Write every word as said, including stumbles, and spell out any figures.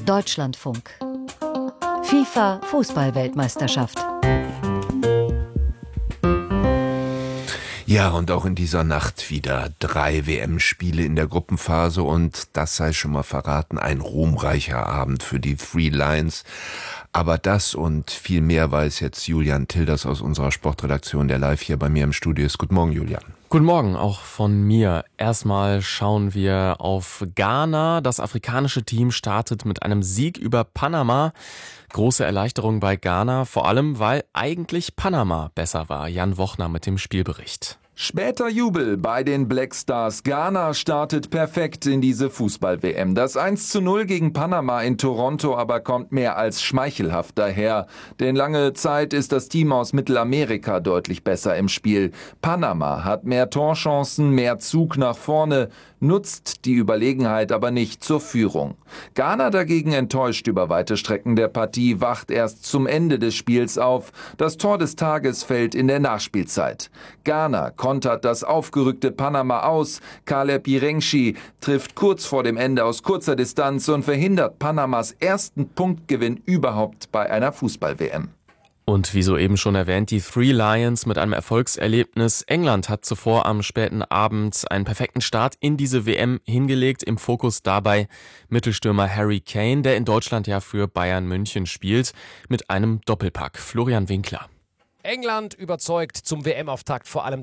Deutschlandfunk. FIFA Fußball-Weltmeisterschaft. Ja, und auch in dieser Nacht wieder drei W M-Spiele in der Gruppenphase und das sei schon mal verraten, ein ruhmreicher Abend für die Three Lions. Aber das und viel mehr weiß jetzt Julian Tilders aus unserer Sportredaktion, der live hier bei mir im Studio ist. Guten Morgen, Julian. Guten Morgen, auch von mir. Erstmal schauen wir auf Ghana. Das afrikanische Team startet mit einem Sieg über Panama. Große Erleichterung bei Ghana, vor allem weil eigentlich Panama besser war. Jan Wochner mit dem Spielbericht. Später Jubel bei den Black Stars. Ghana startet perfekt in diese Fußball-W M. Das eins zu null gegen Panama in Toronto aber kommt mehr als schmeichelhaft daher. Denn lange Zeit ist das Team aus Mittelamerika deutlich besser im Spiel. Panama hat mehr Torchancen, mehr Zug nach vorne, nutzt die Überlegenheit aber nicht zur Führung. Ghana dagegen enttäuscht über weite Strecken der Partie, wacht erst zum Ende des Spiels auf. Das Tor des Tages fällt in der Nachspielzeit. Ghana kontert das aufgerückte Panama aus. Caleb Irengshi trifft kurz vor dem Ende aus kurzer Distanz und verhindert Panamas ersten Punktgewinn überhaupt bei einer Fußball-W M. Und wie soeben schon erwähnt, die Three Lions mit einem Erfolgserlebnis. England hat zuvor am späten Abend einen perfekten Start in diese W M hingelegt. Im Fokus dabei Mittelstürmer Harry Kane, der in Deutschland ja für Bayern München spielt, mit einem Doppelpack. Florian Winkler. England überzeugt zum W M-Auftakt vor allem